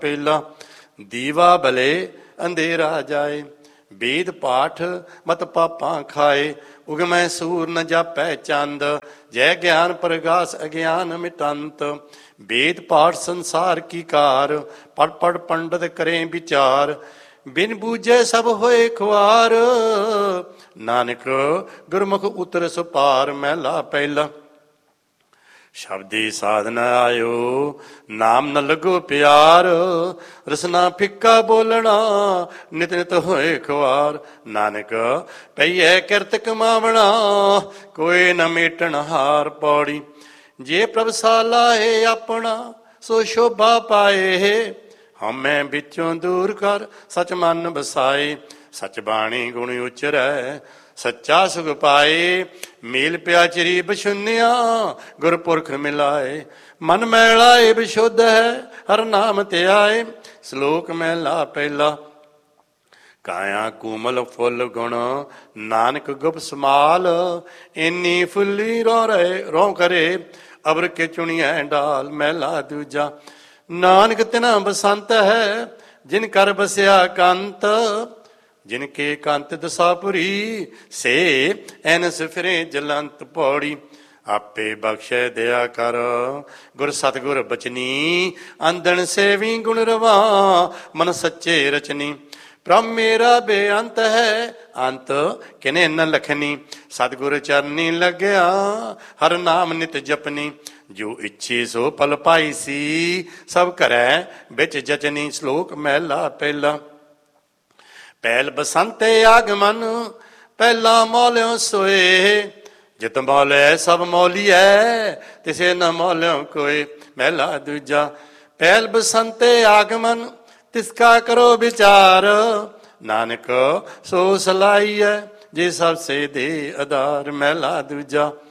ਪਹਿਲਾ ਦੀਵਾ ਬਲੇ ਅੰਧੇਰਾ ਜਾਏ, ਵੇਦ ਪਾਠ ਮਤ ਪਾਪਾਂ ਖਾਏ, ਉਗਮੈ ਸੂਰ ਨ ਜਾਪੈ ਚੰਦ, ਜੈ ਗਿਆਨ ਪ੍ਰਗਾਸ ਅਗਿਆਨ ਮਿਟੰਤ। ਵੇਦ ਪਾਠ ਸੰਸਾਰ ਕੀ ਕਾਰ, ਪੜ ਪੜ ਪੰਡਤ ਕਰੇ ਵਿਚਾਰ, ਬਿਨ ਬੂਝੇ ਸਭ ਹੋਏ ਖੁਆਰ, ਨਾਨਕ ਗੁਰਮੁਖ ਉਤਰ ਸੁਪਾਰ। ਮਹਿਲਾ ਪਹਿਲਾ ਸ਼ਬਦੀ ਸਾਧਨ ਆਇਓ, ਨਾਮ ਨ ਲੱਗੋ ਪਿਆਰ, ਰਸਨਾ ਫਿੱਕਾ ਬੋਲਣਾ, ਨਿਤ ਨਿਤ ਹੋਏ ਖੁਆਰ। ਨਾਨਕ ਪਈਐ ਕਿਰਤ ਕਮਾਵਣਾ, ਕੋਈ ਨ ਮੇਟਣ ਹਾਰ। ਪੌੜੀ ਜੇ ਪ੍ਰਭ ਸਾਲਾਹੇ ਆਪਣਾ, ਸੋ ਸ਼ੋਭਾ ਪਾਏ, ਹਉਮੈ ਵਿੱਚੋਂ ਦੂਰ ਕਰ ਸਚ ਮਨ ਵਸਾਏ। ਸਚ ਬਾਣੀ ਗੁਣ ਉਚਰੈ, ਸੱਚਾ ਸੁਖ ਪਾਏ, ਮੇਲ ਪਿਆਚਰੀ ਬਸ਼ੁੰਨਿਆ, ਗੁਰਪੁਰਖ ਮਿਲਾਏ। ਮਨ ਮੈਲਾ ਏ ਵਿਸ਼ੁੱਧ ਹੈ, ਹਰ ਨਾਮ ਧਿਆਏ। ਸ਼ਲੋਕ ਮਹਿਲਾ ਪਹਿਲਾ ਕਾਇਆ ਕੋਮਲ ਫੁੱਲ ਗੁਣ, ਨਾਨਕ ਗੁਪ ਸਮਾਲ, ਇੰਨੀ ਫੁੱਲੀ ਰੋ ਕਰੇ, ਅਬਰ ਕੇ ਚੁਣੀਐ ਡਾਲ। ਮਹਿਲਾ ਦੂਜਾ ਨਾਨਕ ਤਿਨਾ ਬਸੰਤ ਹੈ, ਜਿਨ ਕਰ ਬਸਿਆ ਕੰਤ, ਜਿਨ ਕੇ ਕੰਤ ਦਸਾਪੁਰੀ, ਸੇ ਐਨਸ ਫਿਰੇ ਜਲੰਤ। ਪੌੜੀ ਆਪੇ ਬਖਸ਼ੈ ਦਇਆ ਕਰ, ਗੁਰ ਸਤਿਗੁਰ ਬਚਨੀ, ਅੰਦਨ ਸੇਵੀ ਗੁਣ ਰਵਾ, ਮਨ ਸੱਚੇ ਰਚਨੀ। ਪ੍ਰਭ ਮੇਰਾ ਬੇਅੰਤ ਹੈ, ਅੰਤ ਕਿਨੇ ਨ ਲਖਨੀ, ਸਤਿਗੁਰ ਚਰਨੀ ਲੱਗਿਆ, ਹਰ ਨਾਮ ਨਿਤ ਜਪਨੀ। ਜੋ ਇੱਛੇ ਸੋ ਪਲ ਪਾਈ ਸੀ, ਸਭ ਕਰੈ ਵਿੱਚ ਜਚਨੀ। ਸ਼ਲੋਕ ਮਹਿਲਾ ਪਹਿਲਾ ਪਹਿਲ ਬਸੰਤੇ ਆਗਮਨ, ਪਹਿਲਾ ਮੌਲਿਓ ਸੋਏ, ਜਿਤ ਮੌਲੇ ਸਭ ਮੌਲੀਐ, ਤਿਸੇ ਨ ਮੌਲਿਓ ਕੋਏ। ਮਹਿਲਾ ਦੂਜਾ ਪਹਿਲ ਬਸੰਤੇ ਆਗਮਨ, ਤਿਸਕਾ ਕਰੋ ਵਿਚਾਰ, ਨਾਨਕ ਸੋ ਸਲਾਈਐ, ਜੇ ਸਭ ਸੇ ਦੇ ਆਧਾਰ। ਮਹਿਲਾ ਦੂਜਾ